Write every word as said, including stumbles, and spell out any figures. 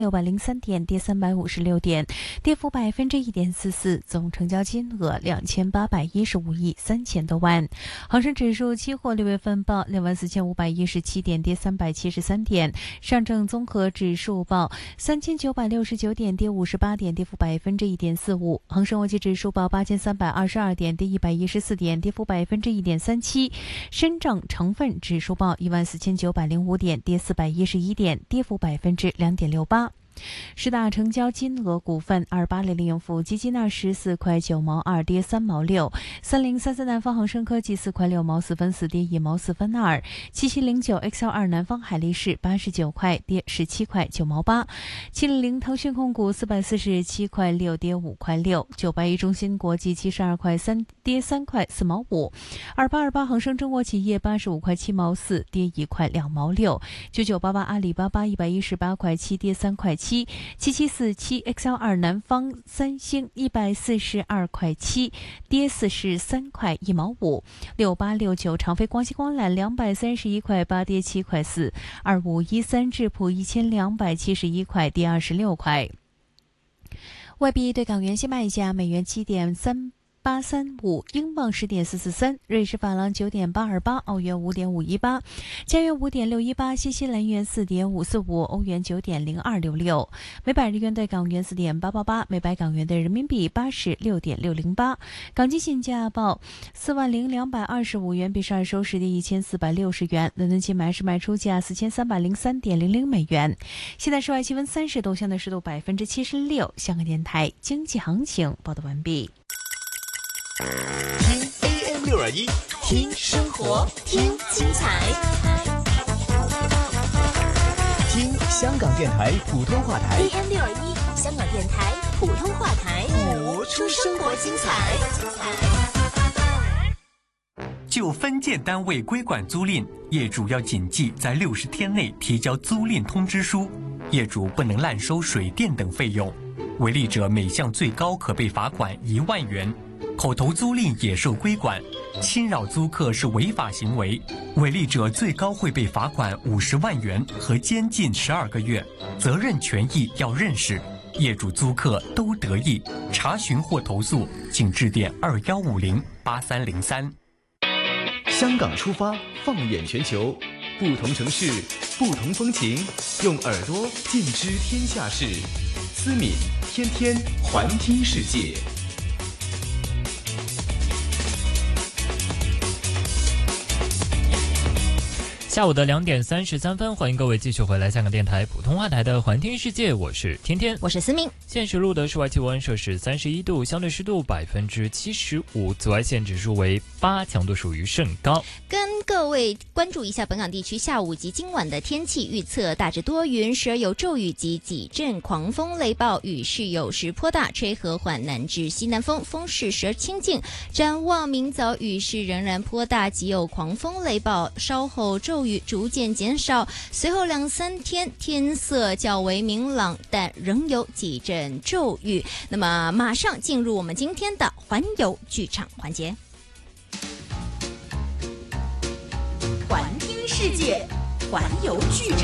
六百零三点，跌三百五十六点，跌幅百分之一点四四，总成交金额两千八百一十五亿三千多万。恒生指数期货六月份报六万四千五百一十七点，跌三百七十三点。上证综合指数报三千九百六十九点，跌五十八点，跌幅百分之一点四五。恒生国际指数报八千三百二十二点，跌一百一十四点，跌幅百分之一点三七。深证成分指数报一万四千九百零五点，跌四百一十一点，跌幅百分之两点六八。十大成交金额股份：二八零零盈富基金二十四块九毛二，跌三毛六；三零三三南方恒生科技四块六毛四分四，跌一毛四分二；七七零九 X L 二南方海力士八十九块，跌十七块九毛八；七零零腾讯控股四百四十七块六，跌五块六；九八一中芯国际七十二块三，跌三块四毛五；二八二八恒生中国企业八十五块七毛四，跌一块两毛六；九九八八阿里巴巴一百一十八块七，跌三块七。七七四七 X L 二南方三星一百四十二块七，跌四十三块一毛五；六八六九长飞光纤光缆两百三十一块八，跌七块四；二五一三智普一千两百七十一块，跌二十六块。外币对港元现卖价：美元七点三八三五，英镑十点四四三，瑞士法郎九点八二八，澳元五点五一八，加元五点六一八，新西兰元四点五四五，欧元九点零二六六，每百日元对港元四点八八八，每百港元对人民币八十六点六零八。港金现价报四万零两百二十五元，比上日收市跌一千四百六十元。伦敦金买市卖出价四千三百零三点零零美元。现在室外气温三十度，相对湿度百分之七十六。香港电台经济行情报道完毕。 听 A M 六二一，听生活，听精彩，听香港电台普通话台 A M 六二一，香港电台普通话台， 播出生活精彩。 就分件单位归管租赁，业主要谨记在六十天内提交租赁通知书，业主不能滥收水电等费用，违例者每项最高可被罚款一万元。口头租赁也受规管，侵扰租客是违法行为，违例者最高会被罚款五十万元和监禁十二个月，责任权益要认识，业主租客都得益。查询或投诉，请致电二幺五零八三零三。 香港出发，放眼全球，不同城市，不同风情，用耳朵尽知天下事。思敏天天环听世界。 下午的两点三十三分，欢迎各位继续回来香港电台普通话台的环听世界，我是天天， 我是思明。 现时录的室外气温摄氏三十一度，相对湿度百分之七十五，紫外线指数为八，强度属于甚高。 跟各位关注一下本港地区下午及今晚的天气预测，大致多云，时而有骤雨及几阵狂风雷暴，雨势有时颇大，吹和缓南至西南风，风势时而清劲。展望明早雨势仍然颇大，及有狂风雷暴，稍后骤雨逐渐减少，随后两三天天色较为明朗，但仍有几阵骤雨。那么马上进入我们今天的环游剧场环节。 环听世界，环游剧场。